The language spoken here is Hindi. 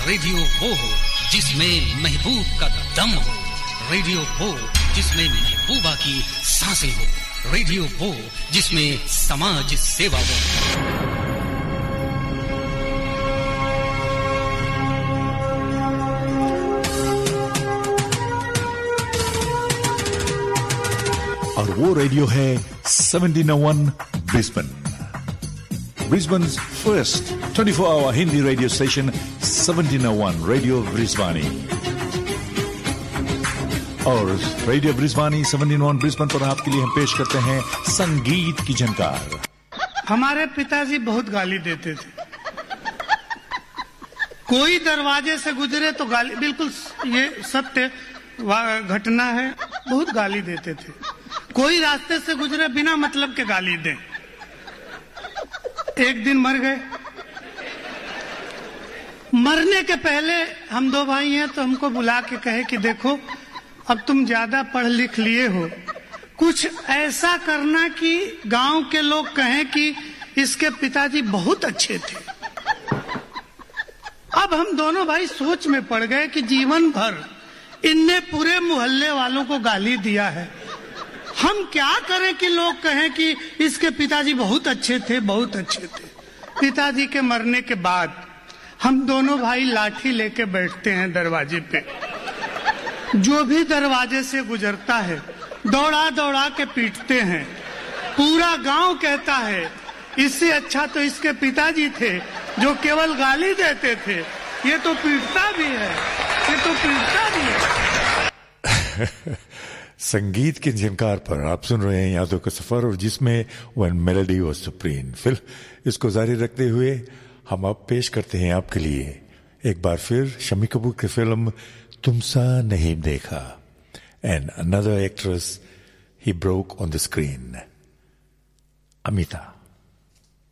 रेडियो वो हो जिसमें महबूब का दम हो, रेडियो वो जिसमें महबूबा की सांसें हो, रेडियो वो जिसमें समाज सेवा हो। और वो रेडियो है 1701 Brisbane, ब्रिस्बेन्स first 24-hour Hindi radio station 1701 radio ब्रिस्बानी। और रेडियो ब्रिस्बानी 1701 ब्रिस्बेन पर आपके लिए हम पेश करते हैं संगीत की झनकार। हमारे पिताजी बहुत गाली देते थे। कोई दरवाजे से गुजरे तो गाली, बिल्कुल ये सत्य घटना है, बहुत गाली देते थे। कोई रास्ते से गुजरे बिना मतलब के गाली दे। एक दिन मर गए। मरने के पहले हम दो भाई हैं तो हमको बुला के कहे कि देखो अब तुम ज्यादा पढ़ लिख लिए हो, कुछ ऐसा करना कि गांव के लोग कहें कि इसके पिताजी बहुत अच्छे थे। अब हम दोनों भाई सोच में पड़ गए कि जीवन भर इनने पूरे मोहल्ले वालों को गाली दिया है, हम क्या करें कि लोग कहें कि इसके पिताजी बहुत अच्छे थे, बहुत अच्छे थे। पिताजी के मरने के बाद हम दोनों भाई लाठी लेके बैठते हैं दरवाजे पे। जो भी दरवाजे से गुजरता है दौड़ा दौड़ा के पीटते हैं। पूरा गांव कहता है इससे अच्छा तो इसके पिताजी थे जो केवल गाली देते थे, ये तो पीटता भी है, ये तो पीटता भी है। संगीत के झनकार पर आप सुन रहे हैं यादों का सफर, और जिसमें वन मेलोडी वाज सुप्रीम। फिर इसको जारी रखते हुए हम अब पेश करते हैं आपके लिए एक बार फिर शम्मी कपूर की फिल्म तुम सा नहीं देखा, and another actress he broke on the screen, Amita.